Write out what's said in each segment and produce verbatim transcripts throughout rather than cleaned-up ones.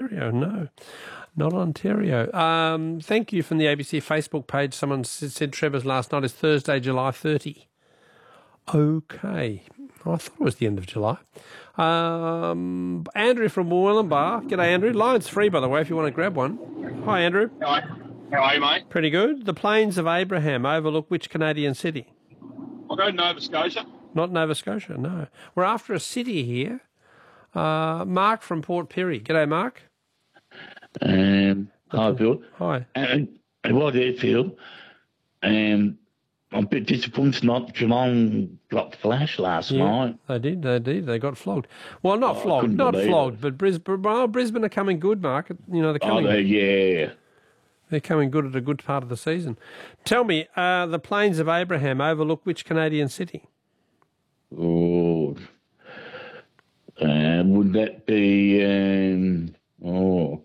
Ontario. No, not Ontario. Um, thank you from the A B C Facebook page. Someone said Trevor's last night is Thursday, July thirtieth. Okay. I thought it was the end of July. Um, Andrew from Wollumbar. G'day, Andrew. Line's free, by the way, if you want to grab one. Hi, Andrew. Hi. How are you, mate? Pretty good. The Plains of Abraham overlook which Canadian city? I'll go to Nova Scotia. Not Nova Scotia, no. We're after a city here. Uh, Mark from Port Pirie. G'day, Mark. Um, hi, Bill. Hi. And, and what I feel, um, I'm a bit disappointed not Geelong got flash last Yeah, night. they did, they did. They got flogged. Well, not Oh, I flogged, couldn't not believe flogged, it. but Brisbane, well, Brisbane are coming good, Mark. You know, they're Oh, coming, they, yeah. they're coming good at a good part of the season. Tell me, uh, the Plains of Abraham overlook which Canadian city? Oh, uh, would that be, um, oh,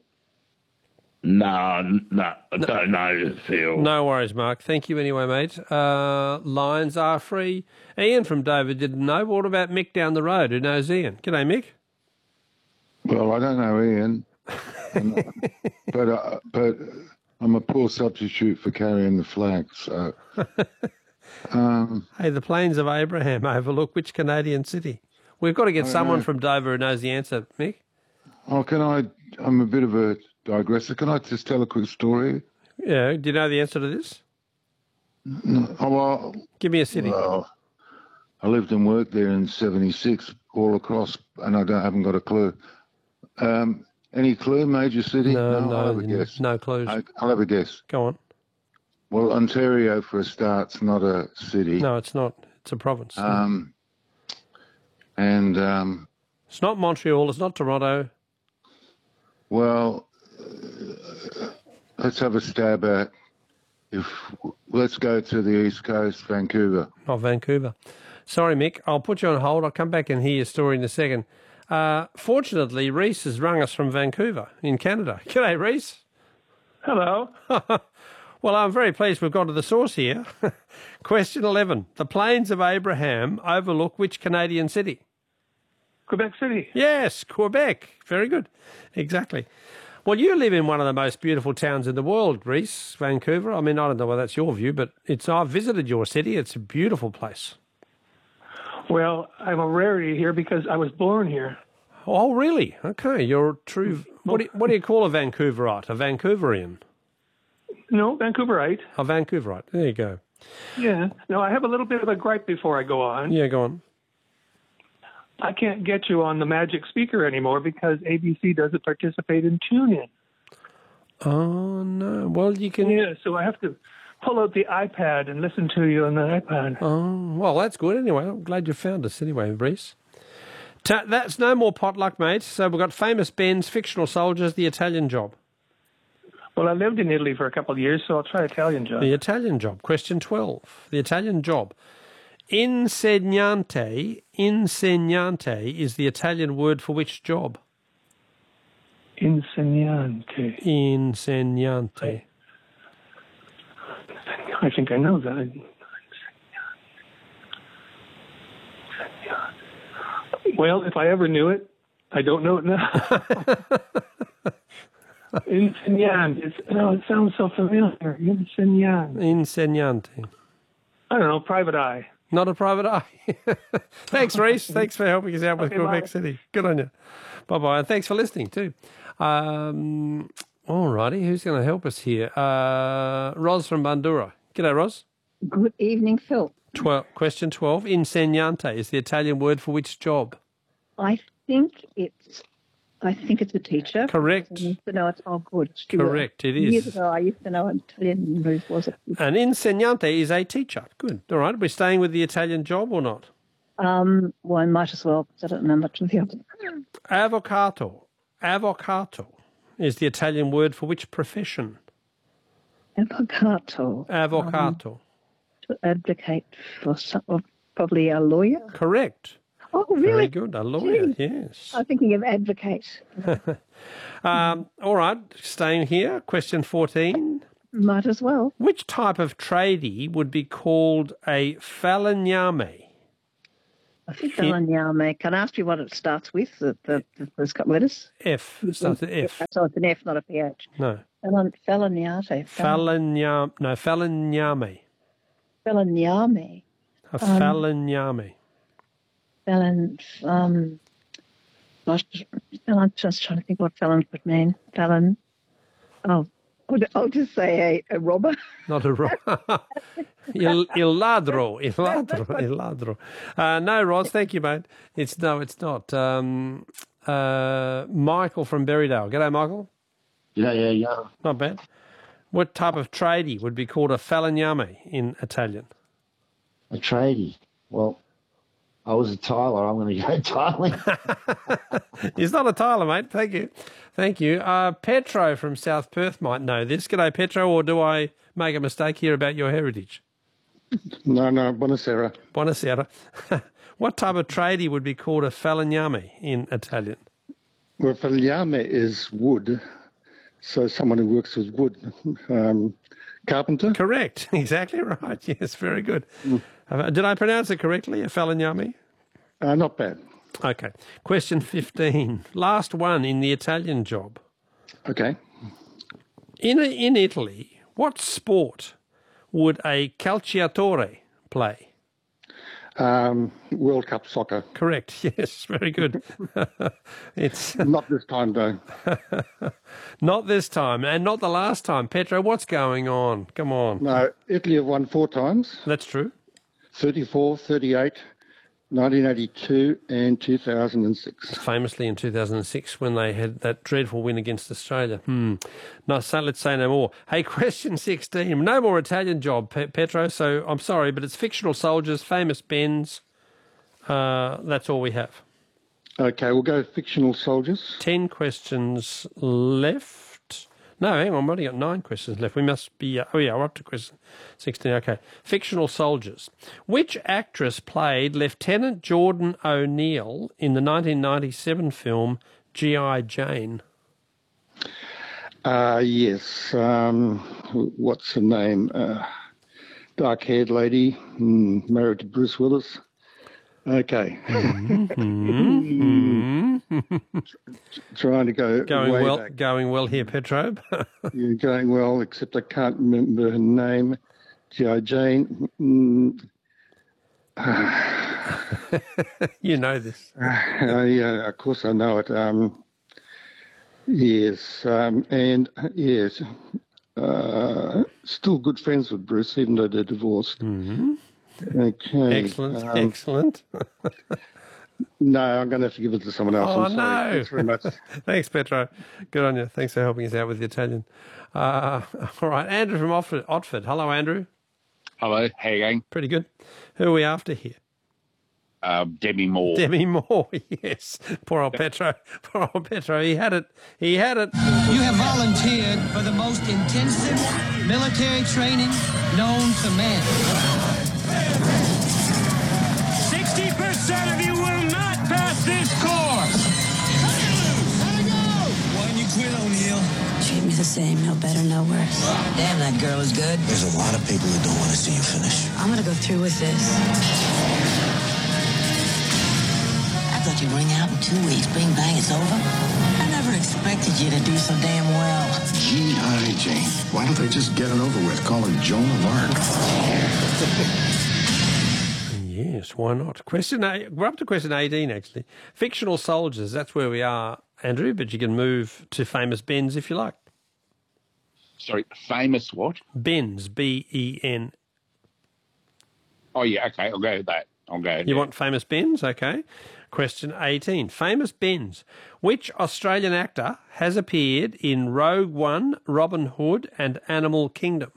no, no, I don't know, Phil. No worries, Mark. Thank you anyway, mate. Uh, lines are free. Ian from Dover didn't know. What about Mick down the road who knows Ian? G'day, Mick. Well, I don't know Ian, but uh, but I'm a poor substitute for carrying the flag. So, um, Hey, the Plains of Abraham overlook which Canadian city? We've got to get someone know. from Dover who knows the answer, Mick. oh, can I? I'm a bit of a digressor. Can I just tell a quick story? Yeah, do you know the answer to this? No, oh, well, Give me a city. well, I lived and worked there in seventy-six, all across, and I don't haven't got a clue. Um, any clue? Major city? No, I'll have a no, guess. no clues. I, I'll have a guess. Go on. Well, Ontario, for a start's not a city. No, it's not. It's a province. Um, and um, It's not Montreal. It's not Toronto. well, uh, let's have a stab at. If let's go to the East Coast, Vancouver. Not Vancouver. Sorry, Mick. I'll put you on hold. I'll come back and hear your story in a second. Uh, fortunately, Reese has rung us from Vancouver in Canada. G'day, Reese. Hello. Well, I'm very pleased we've got to the source here. Question eleven. The Plains of Abraham overlook which Canadian city? Quebec City. Yes, Quebec. Very good. Exactly. Well, you live in one of the most beautiful towns in the world, Reese, Vancouver. I mean, I don't know whether that's your view, but it's I've visited your city. It's a beautiful place. Well, I'm a rarity here because I was born here. Oh, really? Okay, you're a true... What do you, what do you call a Vancouverite? A Vancouverian? No, Vancouverite. A Vancouverite. There you go. Yeah. No, I have a little bit of a gripe before I go on. Yeah, go on. I can't get you on the magic speaker anymore because A B C doesn't participate in TuneIn. Oh, no. Well, you can... Yeah, so I have to pull out the iPad and listen to you on the iPad. Oh, well, that's good anyway. I'm glad you found us anyway, Reese. Ta- that's no more potluck, mate. So we've got Famous Ben's, Fictional Soldiers, The Italian Job. Well, I lived in Italy for a couple of years, so I'll try Italian job. The Italian Job. Question twelve. The Italian Job. Insegnante, insegnante is the Italian word for which job? Insegnante. Insegnante. I think I know that. Well, if I ever knew it, I don't know it now. Insegnante. It's, oh, it sounds so familiar. Insegnante. Insegnante. I don't know, private eye. Not a private eye. Thanks, Reese. Thanks for helping us out with Okay, Quebec bye. City. Good on you. Bye-bye. And thanks for listening, too. Um, all righty. Who's going to help us here? Uh, Ros from Bandura. G'day, Ros. Good evening, Phil. Twelve, question twelve. Insegnante is the Italian word for which job? I think it's, I think it's a teacher. Correct. I used to know it's all good. Correct, it is. Years ago, I used to know an Italian word was it. An insegnante is a teacher. Good. All right. We're staying with the Italian job or not? Um, well, I might as well, because I don't know much of the other. Avvocato. Avvocato is the Italian word for which profession? Avvocato. Avvocato. Um, to advocate for some, or probably a lawyer. Correct. Oh, really? Very good. A lawyer, Gee. yes. I'm thinking of advocate. um, all right. Staying here. Question fourteen. Might as well. Which type of tradie would be called a falegname? I think falegname. Can I ask you what it starts with, the, the, the first couple of letters? F. It starts with F. So it's an F, not a P H. No. Felon, falegnate. Falegname. No, falegname. Falegname. A Um, falegname. Felon, um, gosh, I'm just trying to think what felon could mean. Felon, oh, I'll just say a, a robber. Not a ro- il, il ladro, il ladro, il ladro. Uh, no, Roz, thank you, mate. It's no, it's not. Um, uh, Michael from Berrydale. G'day, Michael. Yeah, yeah, yeah. Not bad. What type of tradie would be called a falegname in Italian? A tradie. Well, I was a tiler. I'm going to go tiling. He's not a tiler, mate. Thank you. Thank you. Uh, Petro from South Perth might know this. G'day, Petro, or do I make a mistake here about your heritage? No, no, buonasera. Buonasera. What type of tradie would be called a falegname in Italian? Well, falegname is wood, so someone who works with wood. Um, carpenter? Correct. Exactly right. Yes, very good. Mm. Uh, did I pronounce it correctly, a falegname? Uh, not bad. Okay. Question fifteen. Last one in the Italian job. Okay. In in Italy, what sport would a calciatore play? Um, World Cup soccer. Correct. Yes, very good. It's not this time, though. Not this time, and not the last time. Petro, what's going on? Come on. No, Italy have won four times. That's true. thirty-four, thirty-eight, nineteen eighty-two and two thousand six. Famously in two thousand six when they had that dreadful win against Australia. Hmm. No, so let's say no more. Hey, question sixteen. No more Italian job, Pe- Petro, so I'm sorry, but it's fictional soldiers, famous Benz. Uh, that's all we have. Okay, we'll go fictional soldiers. Ten questions left. No, hang on, I've only got nine questions left. We must be, uh, oh yeah, we're up to question sixteen. Okay. Fictional soldiers. Which actress played Lieutenant Jordan O'Neill in the nineteen ninety-seven film G I Jane? Uh, yes. Um, what's her name? Uh, dark-haired lady, mm, married to Bruce Willis. Okay. Mm-hmm. Trying to go going way well. back. Going well here, Petro. You're going well, except I can't remember her name. G I Jane. Mm. You know this. Uh, yeah, of course I know it. Um, yes, um, and yes, uh, still good friends with Bruce, even though they're divorced. Mm-hmm. Okay. Excellent, um, excellent. No, I'm going to have to give it to someone else. Oh, I'm sorry. no. Thanks very much. Thanks, Petro. Good on you. Thanks for helping us out with the Italian. Uh, all right, Andrew from Otford. Otford. Hello, Andrew. Hello, how you going? Pretty good. Who are we after here? Uh, Demi Moore. Demi Moore, yes. Poor old Petro. Poor old Petro. He had it. He had it. You have volunteered for the most intensive military training known to man. sixty percent of you will not pass this course. Why didn't you quit, O'Neill? Treat me the same, no better, no worse. Damn, that girl is good. There's a lot of people who don't want to see you finish. I'm gonna go through with this. I thought you'd ring out in two weeks. Bing, bang, it's over. I never expected you to do so damn well. G I Jane. Why don't they just get it over with? Call her Joan of Arc. Yes, why not? Question eight, we're up to question eighteen, actually. Fictional soldiers, that's where we are, Andrew, but you can move to famous Benz if you like. Sorry, famous what? Benz, B E N. Oh, yeah, okay, I'll go with that. I'll go with You that. want famous Benz? Okay. Question eighteen. Famous Benz. Which Australian actor has appeared in Rogue One, Robin Hood and Animal Kingdom?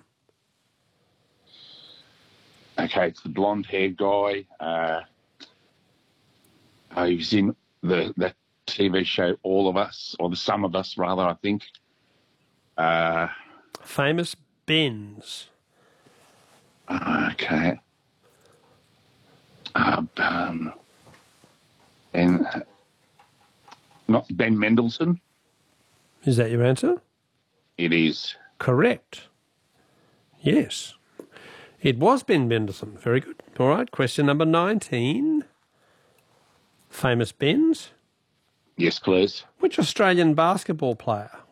Okay, it's the blonde-haired guy. Uh, uh, he was in the that T V show All of Us, or The Sum of Us, rather, I think. Uh, Famous Benz. okay. Uh, um, and uh, not Ben Mendelsohn. Is that your answer? It is. Correct. Yes. It was Ben Mendelsohn. Very good. All right. Question number nineteen. Famous Benz? Yes, please. Which Australian basketball player